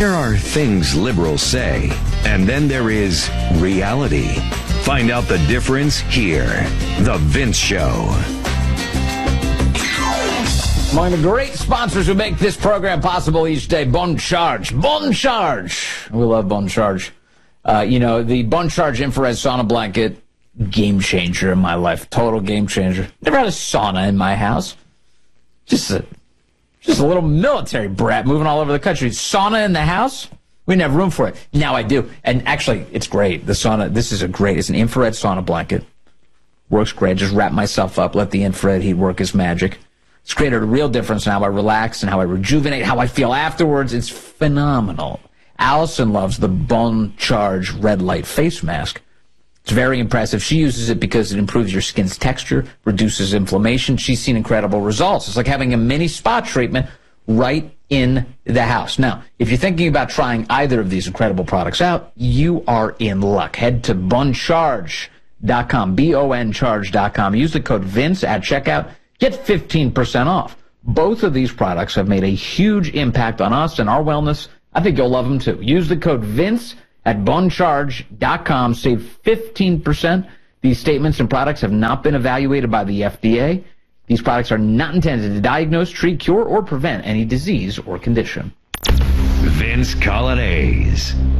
There are things liberals say, and then there is reality. Find out the difference here. The Vince Show. Among the great sponsors who make this program possible each day, Bon Charge. Bon Charge. We love Bon Charge. The Bon Charge infrared sauna blanket, game changer in my life. Total game changer. Never had a sauna in my house. Just a little military brat moving all over the country. Sauna in the house? We didn't have room for it. Now I do. And actually, it's great. The sauna, it's an infrared sauna blanket. Works great. Just wrap myself up, let the infrared heat work its magic. It's created a real difference in how I relax and how I rejuvenate, how I feel afterwards. It's phenomenal. Allison loves the Bon Charge red light face mask. It's very impressive. She uses it because it improves your skin's texture, reduces inflammation. She's seen incredible results. It's like having a mini spa treatment right in the house. Now, if you're thinking about trying either of these incredible products out, you are in luck. Head to boncharge.com, BONcharge.com. Use the code VINCE at checkout. Get 15% off. Both of these products have made a huge impact on us and our wellness. I think you'll love them too. Use the code VINCE at boncharge.com. Save 15%. These statements and products have not been evaluated by the FDA. These products are not intended to diagnose, treat, cure, or prevent any disease or condition. Vince Colonnese.